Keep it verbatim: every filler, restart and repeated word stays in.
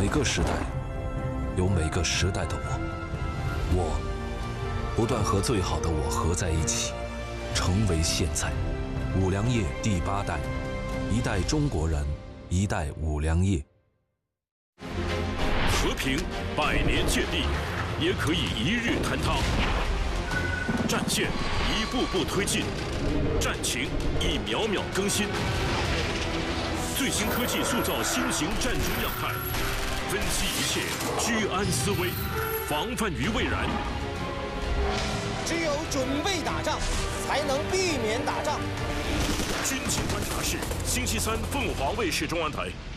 每个时代有每个时代的我，我不断和最好的我合在一起，成为现在。五粮液第八代，一代中国人，一代五粮液。 和平百年建立，也可以一日坍塌。战线一步步推进，战情一秒秒更新。最新科技塑造新型战争样态，分析一切，居安思危，防范于未然。 只有准备打仗，才能避免打仗。 军情观察室，星期三凤凰卫视中央台。